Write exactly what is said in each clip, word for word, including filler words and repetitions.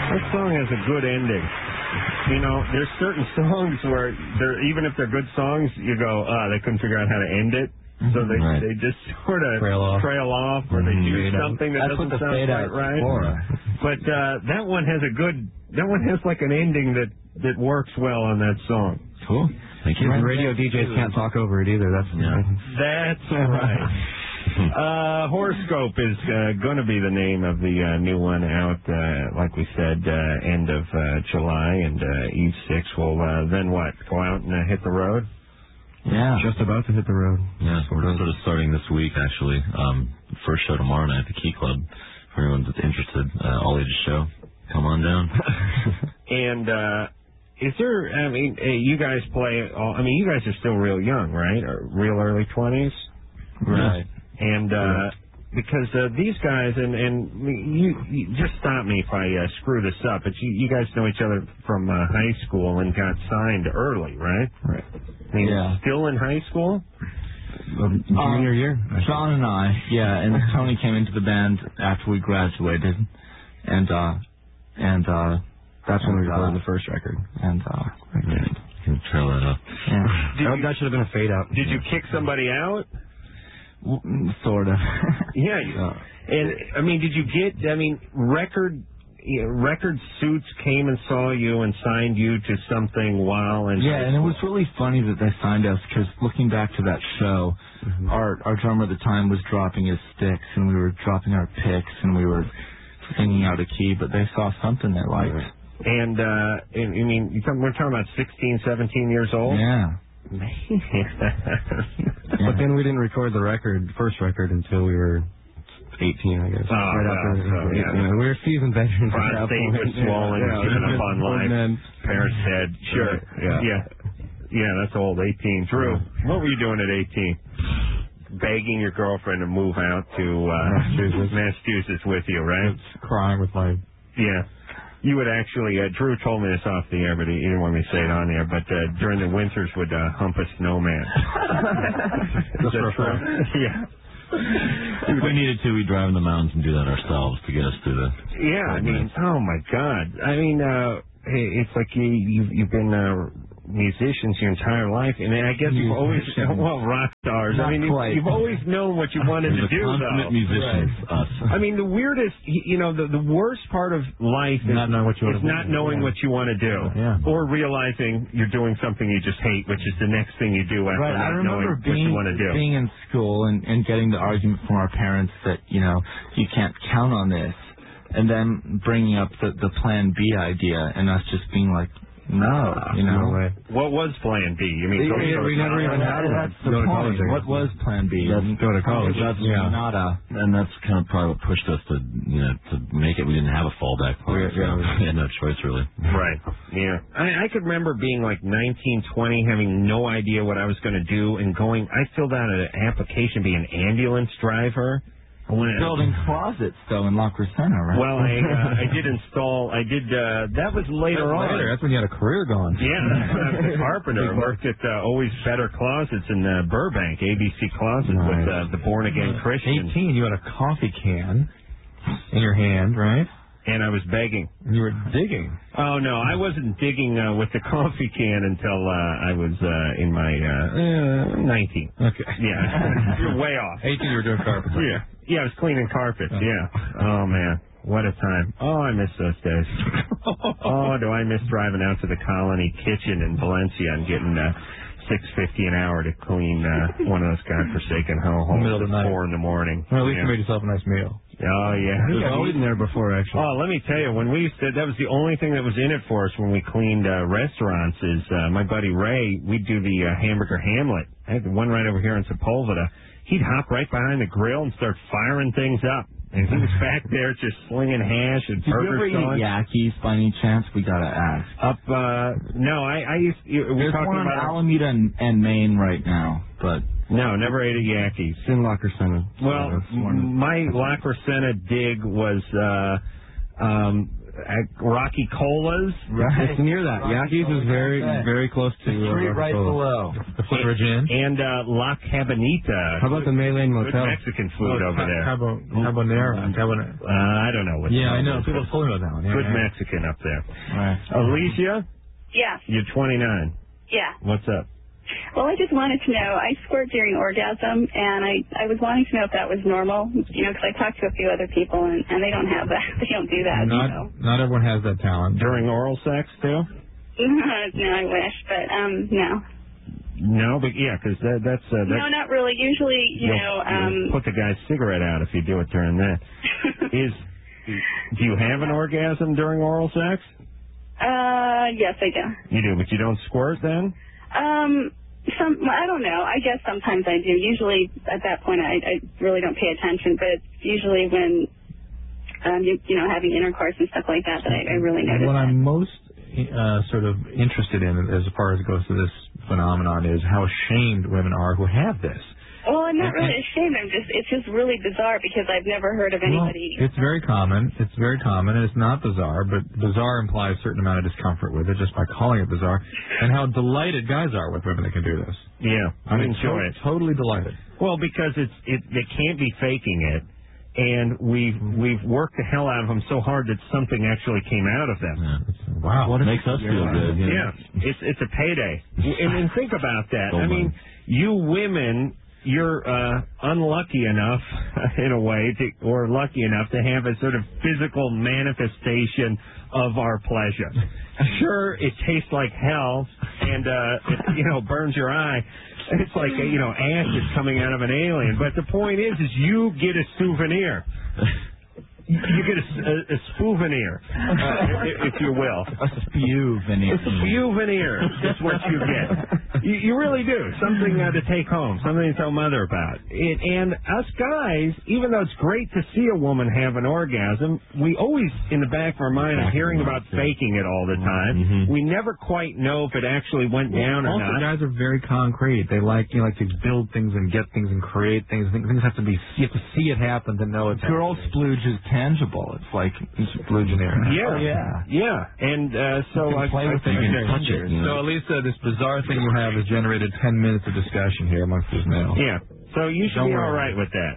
That song has a good ending. You know, there's certain songs where they're even if they're good songs, you go, ah, they couldn't figure out how to end it. So they right. they just sort of trail off, trail off or they do mm-hmm. something that That's doesn't what the sound quite right. For. But uh, that one has a good, that one has like an ending that, that works well on that song. Cool. Thank you. And radio D Js can't talk over it either. That's yeah. That's right. uh, Horoscope is uh, going to be the name of the uh, new one out, uh, like we said, uh, end of uh, July, and uh, Eve six will uh, then what? Go out and uh, hit the road? Yeah. Just about to hit the road. Yeah, sort of. Sort of starting this week, actually. Um, first show tomorrow night at the Key Club. For anyone that's interested, uh, all ages show. Come on down. And uh, is there, I mean, you guys play, all, I mean, you guys are still real young, right? Or real early twenties? Right. And uh, because uh, these guys, and, and you, you just stop me if I uh, screw this up, but you, you guys know each other from uh, high school and got signed early, right? Right. I mean, yeah. Still in high school? Um, junior um, year. Sean and I, yeah, and Tony came into the band after we graduated, and uh, and uh, that's when we recorded uh, the first record. And uh, yeah. you can trail that up. Yeah. That, you, that should have been a fade out. Did you kick somebody out? Sort of. Yeah. You, and I mean, did you get? I mean, record. You know, record suits came and saw you and signed you to something while and yeah, and it was really funny that they signed us because looking back to that show, mm-hmm. our our drummer at the time was dropping his sticks and we were dropping our picks and we were singing out of key, but they saw something they liked. And uh, and, I mean, you talking, we're talking about sixteen, seventeen years old. Yeah. Man. But then we didn't record the record, the first record, until we were eighteen, I guess. Oh, right well, after, so, yeah. You know, we were seasoned veterans. Prostate was swollen, yeah, giving up on life. Parents dead. Sure. Yeah. yeah. Yeah, that's old. eighteen. Drew, what were you doing at eighteen? Begging your girlfriend to move out to uh, Massachusetts. Massachusetts with you, right? Crying with my... Yeah. You would actually, uh, Drew told me this off the air, but he didn't want me to say it on the air, but uh, during the winters would uh, hump a snowman. Just for fun. Yeah. If we needed to, we'd drive in the mountains and do that ourselves to get us through the... Yeah, I mean, oh my God. I mean, uh, hey, it's like you, you've, you've been uh, musicians your entire life, and I guess you've always, well, rock stars. Not I mean, you've, you've always known what you wanted to do, though. musicians, right. us. I mean, the weirdest, you know, the, the worst part of life is not knowing what you, is not knowing yeah. what you want to do, yeah. or realizing you're doing something you just hate, which is the next thing you do after right. not I remember knowing being, what you want to do. being in school and, and getting the argument from our parents that, you know, you can't count on this, and then bringing up the, the Plan B idea, and us just being like, no, you know. No way. What was Plan B? You mean we, go, we, go we never even had it. That's the go point. To what was Plan B? That's go to college. That's yeah. not a... And that's kind of probably what pushed us to, you know, to make it. We didn't have a fallback plan. Yeah, yeah. So we had no choice, really. Right. Yeah. I, I could remember being like nineteen, twenty, having no idea what I was going to do, and going, I filled out an application to be an ambulance driver. When, building closets, though, in La Crescenta, right? Well, I uh, I did install, I did, uh, that was later That's on. Later. That's when you had a career going. Yeah, I was a carpenter. I worked at uh, Always Better Closets in uh, Burbank, A B C Closets, nice. with uh, the born-again Christians. eighteen, you had a coffee can in your hand, right? And I was begging. And you were digging. Oh, no, I wasn't digging uh, with the coffee can until uh, I was uh, in my uh, uh, nineteen. Okay. Yeah, you're way off. eighteen, you were doing carpentry. Yeah. Yeah, I was cleaning carpets, yeah. Oh, man, what a time. Oh, I miss those days. Oh, do I miss driving out to the Colony Kitchen in Valencia and getting uh, six fifty an hour to clean uh, one of those godforsaken hellholes middle of the at night. four in the morning. Well, at least yeah. you made yourself a nice meal. Oh, yeah. There's always in there before, actually. Oh, let me tell you, when we used to, that was the only thing that was in it for us when we cleaned uh, restaurants is uh, my buddy Ray, we'd do the uh, hamburger Hamlet. I had the one right over here in Sepulveda. He'd hop right behind the grill and start firing things up. And he was back there just slinging hash and Did burger you ever sauce. eat Yakis by any chance? We gotta ask. Up, uh, no, I, I used, you, we're There's talking one about... on Alameda and, and Maine right now, but... No, never ate a Yakis. It's in La Crescenta. Well, so my La Crescenta dig was, uh, um, uh, Rocky Colas. Right. It's near that. Yaki's is very, very close to the street uh, right below. The Footbridge Inn. And uh, La Cabanita. How about the Maylane Good Motel? Mexican food oh, over there. Cabo, Cabonera. Cabonera. Uh, I don't know what. Yeah, I know. People told me about that one. Yeah, Good yeah. Mexican up there. Right. Alicia, Yeah. you're twenty-nine. Yeah. What's up? Well, I just wanted to know, I squirt during orgasm, and I, I was wanting to know if that was normal, you know, because I talked to a few other people, and, and they don't have that. They don't do that. Not, so. not everyone has that talent. During oral sex, too? No, I wish, but, um, no. No, but yeah, because that, that's... Uh, that's No, not really. Usually, you you'll- know, you'll um... put the guy's cigarette out if you do it during that. Is Do you have an orgasm during oral sex? Uh, yes, I do. You do, but you don't squirt then? Um, some, I don't know. I guess sometimes I do. Usually, at that point, I, I really don't pay attention, but it's usually when, um, you, you know, having intercourse and stuff like that that I, I really notice What that. I'm most uh, sort of interested in, as far as it goes to this phenomenon, is how ashamed women are who have this. Well, I'm not really ashamed. I'm just, it's just really bizarre because I've never heard of anybody. Well, it's very common. It's very common, and it's not bizarre, but bizarre implies a certain amount of discomfort with it just by calling it bizarre, and how delighted guys are with women that can do this. Yeah, I mean, enjoy to- it. Totally delighted. Well, because it's it they can't be faking it, and we've we've worked the hell out of them so hard that something actually came out of them. Yeah. Wow. What makes us feel good? You know? Yeah, it's it's a payday. And, and think about that. Gold I mean, mine. you women, you're uh, unlucky enough, in a way, to, or lucky enough to have a sort of physical manifestation of our pleasure. Sure, it tastes like hell, and uh, it, you know, burns your eye. It's like uh, you know, acid coming out of an alien. But the point is, is you get a souvenir. You get a, a, a souvenir, uh, if you will. A spew veneer. A spew veneer is what you get. You, you really do. Something uh, to take home. Something to tell mother about. It, and us guys, even though it's great to see a woman have an orgasm, we always, in the back of our mind, are hearing about faking it all the time. Mm-hmm. We never quite know if it actually went down or Also, not. guys are very concrete. They like you know, like to build things and get things and create things. Things have to be. You have to see it happen to know it's Girl happening. splooge is tangible. It's like Splugeoneer. Yeah, Oh, yeah. yeah. And uh, so You can I, play I with think it. You that- can touch it. You know? So, Elisa, this bizarre thing you have has generated ten minutes of discussion here amongst this male. Yeah. So you should Don't be worry. all right with that.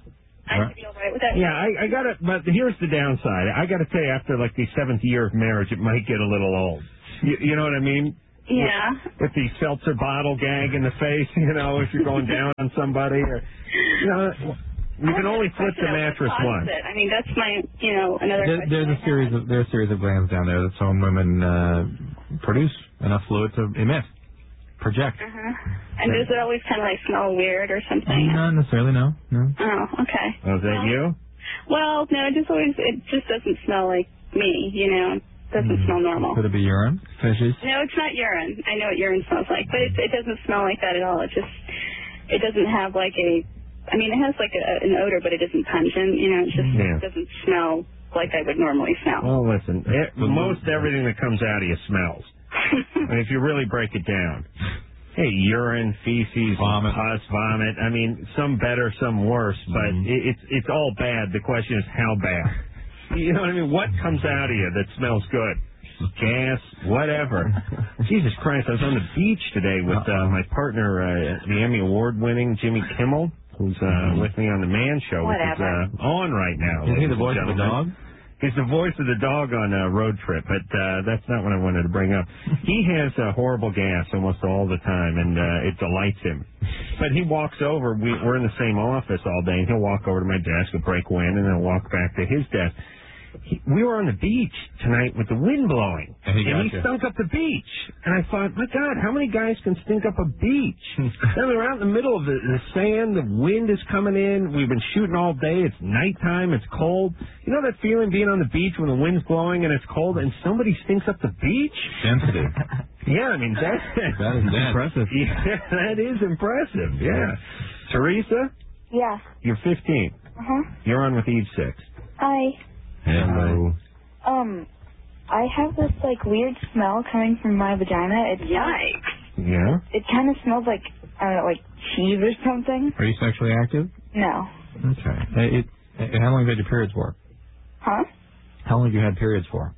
I should be all right with that. Yeah, I, I got to, but here's the downside. I got to tell you, after like the seventh year of marriage, it might get a little old. You, you know what I mean? Yeah. With the seltzer bottle gag in the face, you know, if you're going down on somebody, or you know, you can only flip the mattress once. It. I mean, that's my, you know, another There, question there's I a series had. of there's a series of glands down there that some women uh, produce enough fluid to emit, project. Uh-huh. And does it always kind of like smell weird or something? Not necessarily, no, no. Oh, okay. Oh, is that well, you? Well, no, it just always, it just doesn't smell like me, you know. It doesn't Mm. smell normal. Could it be urine? Fishes? No, it's not urine. I know what urine smells like, but it, it doesn't smell like that at all. It just, it doesn't have like a, I mean, it has like a, an odor, but it isn't pungent, you know. It just Yeah. doesn't smell like I would normally smell. Well, listen, it, most everything that comes out of you smells. I mean, if you really break it down. Hey, urine, feces, Vomit. pus, vomit. I mean, some better, some worse, but Mhm. it, it's it's all bad. The question is how bad. You know what I mean? What comes out of you that smells good? Gas, whatever. Jesus Christ, I was on the beach today with uh, my partner, uh, the Emmy Award-winning Jimmy Kimmel, who's uh, with me on the Man Show, which is Whatever. uh, on right now. Is he ladies the voice and of the gentlemen. dog? He's the voice of the dog on a road trip, but uh, that's not what I wanted to bring up. He has uh, horrible gas almost all the time, and uh, it delights him. But he walks over. We, we're in the same office all day, and he'll walk over to my desk and break wind, and then walk back to his desk. He, we were on the beach tonight with the wind blowing, And he got he you. stunk up the beach. And I thought, my God, how many guys can stink up a beach? And we're out in the middle of the, the sand. The wind is coming in. We've been shooting all day. It's nighttime. It's cold. You know that feeling being on the beach when the wind's blowing and it's cold and somebody stinks up the beach? Density. Yeah, I mean, that's That is impressive. Yeah, that is impressive. Yeah. Teresa, Yeah. you're fifteen. Uh-huh. You're on with Eve Six. Hi. Hello. Um, I have this, like, weird smell coming from my vagina. It's Yikes. Yeah? It kind of smells like, I don't know, like cheese or something. Are you sexually active? No. Okay. Hey, It, it, how long have you had your periods for? Huh? How long have you had periods for?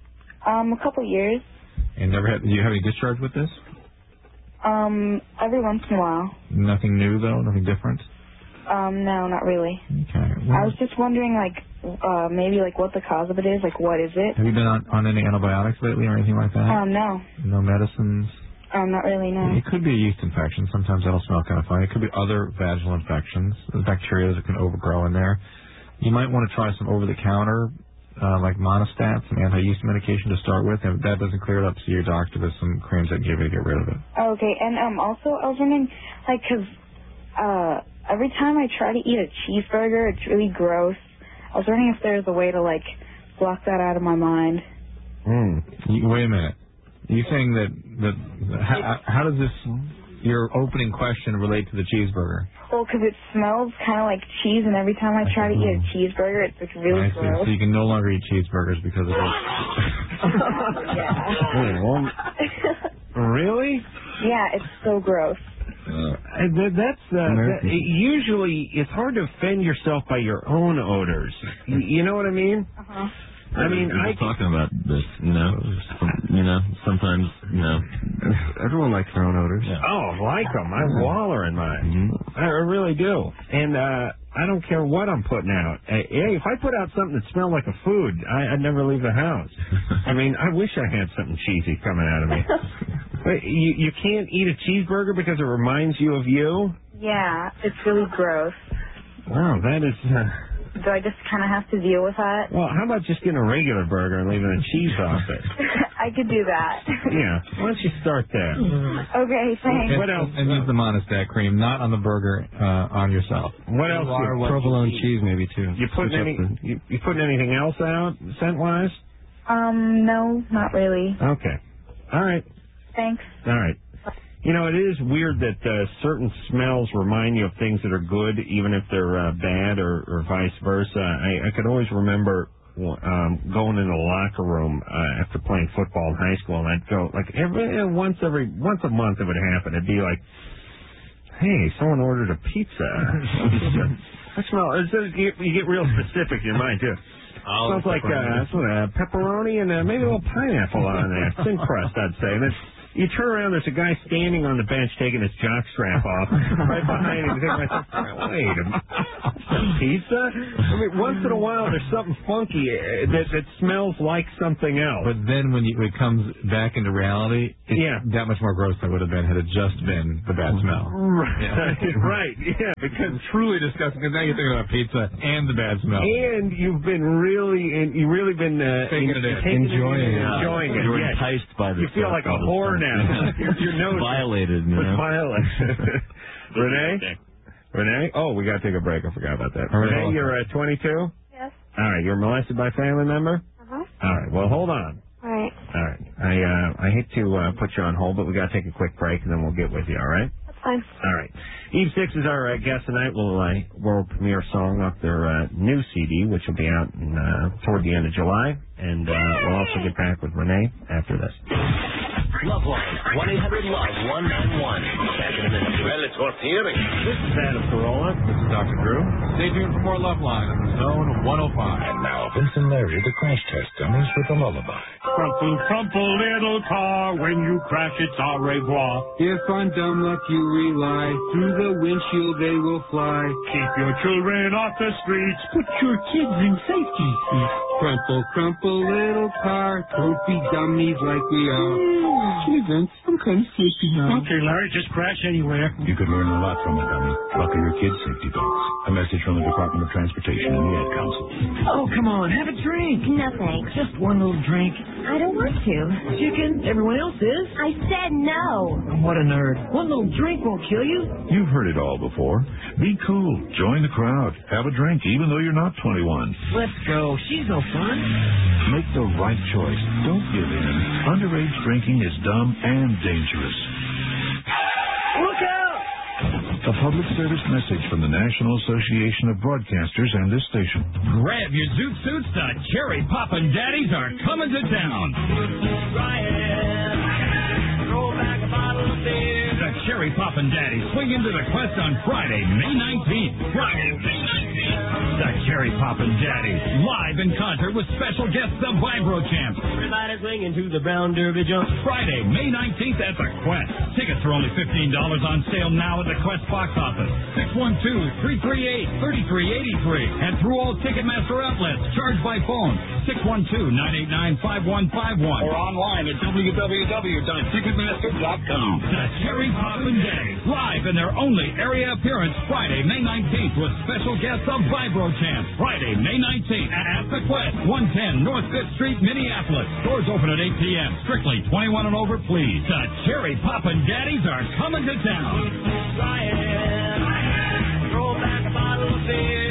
Um, a couple years. And never had? Do you have any discharge with this? Um, every once in a while. Nothing new though. Nothing different. Um, no, not really. Okay. I was just wondering, like, uh, maybe like what the cause of it is. Like, what is it? Have you been on, on any antibiotics lately or anything like that? Um, no. No medicines. Um, not really. No. It could be a yeast infection. Sometimes that'll smell kind of funny. It could be other vaginal infections. There's bacteria that can overgrow in there. You might want to try some over-the-counter, uh, like Monistat, some anti-yeast medication to start with. And if that doesn't clear it up, see your doctor. There's some creams that give you to get rid of it. Oh, okay, and um, also I was wondering, like, 'cause uh, every time I try to eat a cheeseburger, it's really gross. I was wondering if there's a way to like block that out of my mind. Mm. You, wait a minute. Are you saying that that how, how does this your opening question relate to the cheeseburger? Well, 'cause it smells kind of like cheese, and every time I try to eat a cheeseburger, it's like really I see. gross. So you can no longer eat cheeseburgers because of it. Yeah. Well, really? Yeah, it's so gross. Uh, that, that's uh, that, usually it's hard to offend yourself by your own odors. You, you know what I mean? Uh-huh. I mean, we were I talking about this, you know. You know, sometimes, you know, everyone likes their own odors. Yeah. oh, I like them. I waller in mine. Mm-hmm. I really do. And uh, I don't care what I'm putting out. Uh, Hey, if I put out something that smelled like a food, I, I'd never leave the house. I mean, I wish I had something cheesy coming out of me. But you you can't eat a cheeseburger because it reminds you of you? Yeah, it's really gross. Wow, that is... Uh, Do I just kind of have to deal with that? well, how about just getting a regular burger and leaving the cheese off it? I could do that. Yeah, why don't you start there? Okay, thanks. And, What else? And use the Monistat cream, not on the burger, uh, on yourself. What else? You, Provolone cheese maybe too. you putting Switch up any? the- You, you putting anything else out scent wise? Um, no, not really. Okay. All right. Thanks. All right. You know, it is weird that uh, certain smells remind you of things that are good, even if they're uh, bad, or, or vice versa. I, I could always remember um, going in the locker room uh, after playing football in high school, and I'd go like every once every once a month it would happen. It'd be like, hey, someone ordered a pizza. I smell. It's, you, you get real specific in your mind too. Oh, smells like uh, some, uh, pepperoni and uh, maybe a little pineapple on there, thin crust, I'd say. And it's, you turn around, there's a guy standing on the bench taking his jock strap off. Right behind him, you think to myself, wait a minute, pizza? I mean, once in a while, there's something funky uh, that, that smells like something else. But then when you, it comes back into reality, it's Yeah. that much more gross than it would have been had it just been the bad smell. Right, Yeah. right, yeah. Because it's truly disgusting, because now you're thinking about pizza and the bad smell. And you've been really, and you've really been uh, Taking it in. taking Enjoying it, in, it. enjoying it. You were yes. enticed by You this. feel like a whore now. your, your nose violated, you was know. violated. Renee? Renee? Oh, we got to take a break. I forgot about that. All right, Renee, hold on. you're uh, twenty-two? Yes. All right, you're molested by a family member? Uh-huh. All right, well, hold on. All right. All right. I uh, I hate to uh, put you on hold, but we got to take a quick break, and then we'll get with you, all right? That's fine. All right. Eve Six is our uh, guest tonight. We'll uh, world premiere song off their uh, new C D, which will be out in, uh, toward the end of July. And uh, we'll also get back with Renee after this. Loveline, one eight hundred love one nine one. Back in a minute. Well, it's worth hearing. This is Adam Carolla. This is Doctor Drew. Stay tuned for more Love Line on the Zone one oh five. And now, Vince and Larry, the crash test dummies with the lullaby. Crumple, crumple, little car. When you crash, it's au revoir. If on dumb luck you rely, through the windshield they will fly. Keep your children off the streets. Put your kids in safety seats. Crumple, crumple, little car. Don't be dummies like we are. Gee, Vince, I'm kind of sleepy now. Okay, Larry, just crash anywhere. You could learn a lot from it, dummy. Buckle your kids' safety belts. A message from the Department of Transportation and the Ad Council. Oh, come on, have a drink. No, thanks. Just one little drink. I don't want to. Chicken, everyone else is. I said no. What a nerd. One little drink won't kill you. You've heard it all before. Be cool. Join the crowd. Have a drink, even though you're not twenty-one. Let's go. She's no fun. Make the right choice. Don't give in. Underage drinking is dumb and dangerous. Look out! A public service message from the National Association of Broadcasters and this station. Grab your zoot suits. The Cherry Poppin' Daddies are coming to town. The Cherry Poppin' Daddy swing into the Quest on Friday, May nineteenth. Friday, May nineteenth. The Cherry Poppin' Daddy, live in concert with special guests, the Vibro Champs. Everybody swinging to the brown derby jump. Friday, May nineteenth at the Quest. Tickets are only fifteen dollars on sale now at the Quest box office. six one two, three three eight, three three eight three. And through all Ticketmaster outlets. Charged by phone. six one two, nine eight nine, five one five one. Or online at w w w dot ticketmaster dot com. The Cherry Poppin' Daddy, live in their only area appearance Friday, May nineteenth with special guests of Vibro Champs. Friday, May nineteenth at the Quest, one ten North fifth Street, Minneapolis. Doors open at eight p.m. Strictly twenty-one and over, please. The Cherry Poppin' Daddies are coming to town. Try it. Throw back a bottle of beer.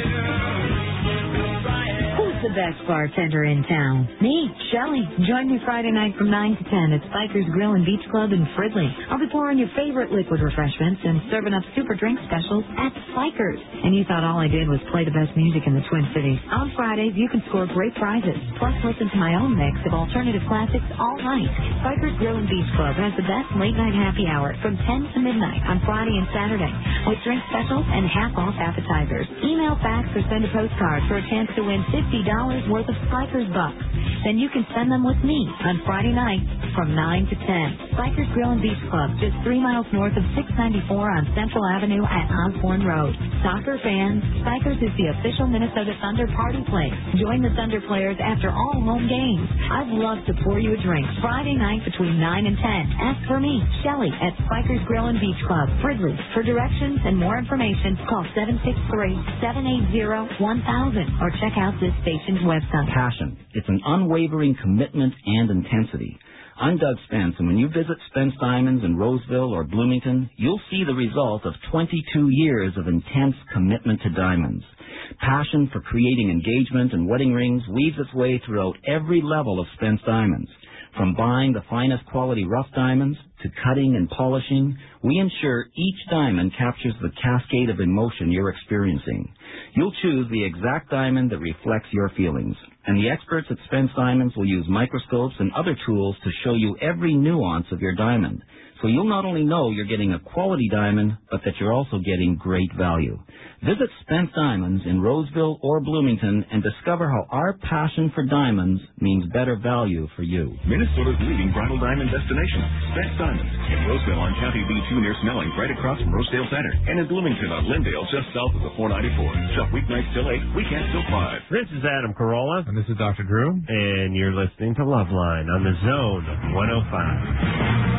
Who's the best bartender in town? Me, Shelly. Join me Friday night from nine to ten at Spikers Grill and Beach Club in Fridley. I'll be pouring your favorite liquid refreshments and serving up super drink specials at Spikers. And you thought all I did was play the best music in the Twin Cities. On Fridays, you can score great prizes. Plus, listen to my own mix of alternative classics all night. Spikers Grill and Beach Club has the best late-night happy hour from ten to midnight on Friday and Saturday with drink specials and half-off appetizers. Email, fax, or send a postcard for a chance to win fifty dollars worth of Spikers bucks. Then you can send them with me on Friday nights from nine to ten. Spikers Grill and Beach Club, just three miles north of six ninety-four on Central Avenue at Osborne Road. Soccer fans, Spikers is the official Minnesota Thunder party place. Join the Thunder players after all home games. I'd love to pour you a drink Friday night between nine and ten. Ask for me, Shelly, at Spikers Grill and Beach Club, Fridley. For directions and more information, call seven six three, seven eight zero, one thousand or check out this station's website. Passion. It's an unwavering commitment and intensity. I'm Doug Spence, and when you visit Spence Diamonds in Roseville or Bloomington, you'll see the result of twenty-two years of intense commitment to diamonds. Passion for creating engagement and wedding rings weaves its way throughout every level of Spence Diamonds. From buying the finest quality rough diamonds to cutting and polishing, we ensure each diamond captures the cascade of emotion you're experiencing. You'll choose the exact diamond that reflects your feelings, and the experts at Spence Diamonds will use microscopes and other tools to show you every nuance of your diamond. So you'll not only know you're getting a quality diamond, but that you're also getting great value. Visit Spence Diamonds in Roseville or Bloomington and discover how our passion for diamonds means better value for you. Minnesota's leading bridal diamond destination, Spence Diamonds, in Roseville on County B two near Snelling, right across from Rosedale Center, and in Bloomington on Lindale, just south of the four ninety-four. Shop weeknights till eight, weekends till five. This is Adam Carolla. And this is Doctor Drew. And you're listening to Loveline on the Zone one oh five.